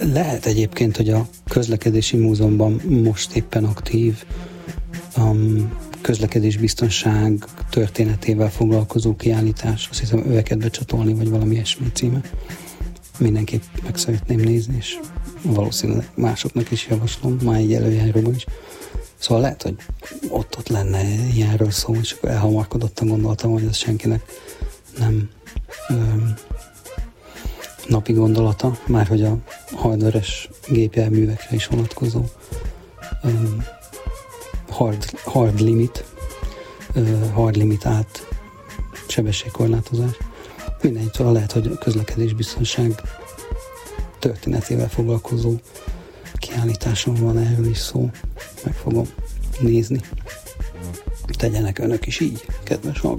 Lehet egyébként, hogy a közlekedési múzeumban most éppen aktív közlekedésbiztonság történetével foglalkozó kiállítás, azt hiszem Öveket becsatolni, vagy valami ilyesmi címe. Mindenképp meg szeretném nézni, és valószínűleg másoknak is javaslom, már egy előjáróban is. Szóval lehet, hogy ott lenne ilyenről szó, és akkor elhamarkodottan gondoltam, hogy ez senkinek nem napi gondolata, már hogy a hardveres gépjárművekre is vonatkozó hard limit át sebességkorlátozás. Mindegy, szóval lehet, hogy a közlekedésbiztonság történetével foglalkozó kiállításon van erről is szó. Meg fogom nézni. Tegyenek önök is így, kedves hallgatók.